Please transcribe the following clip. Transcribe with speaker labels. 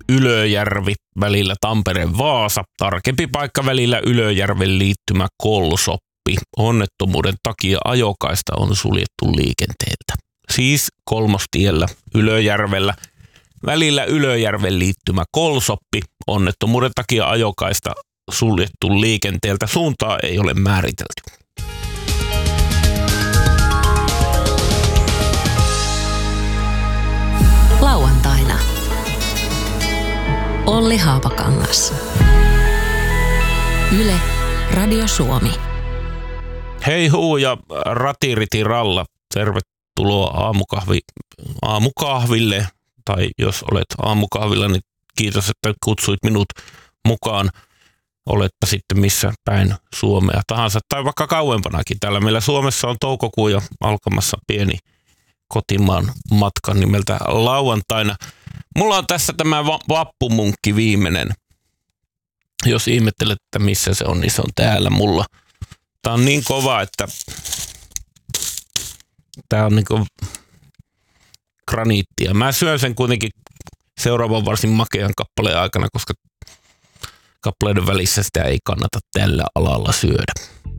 Speaker 1: Ylöjärvi välillä Tampere-Vaasa. Tarkempi paikka välillä Ylöjärven liittymä Kolsoppi. Onnettomuuden takia ajokaista on suljettu liikenteeltä. Siis Kolmostiellä Ylöjärvellä välillä Ylöjärven liittymä Kolsoppi. Onnettomuuden takia ajokaista suljettu liikenteeltä. Suuntaa ei ole määritelty.
Speaker 2: Lauantaina. Olli Haapakangas. Yle, Radio Suomi.
Speaker 1: Hei huu ja ratiriti ralla. Tervetuloa aamukahville. Tai jos olet aamukahvilla, niin kiitos, että kutsuit minut mukaan. Oletpa sitten missä päin Suomea tahansa tai vaikka kauempanakin. Täällä meillä Suomessa on toukokuu ja alkamassa pieni kotimaan matka nimeltä Lauantaina. Mulla on tässä tämä vappumunkki viimeinen. Jos ihmettelet, että missä se on, niin se on täällä mulla. Tää on niin kova, että tää on niinku graniittia. Mä syön sen kuitenkin seuraavan varsin makean kappaleen aikana, koska kappaleiden välissä sitä ei kannata tällä alalla syödä.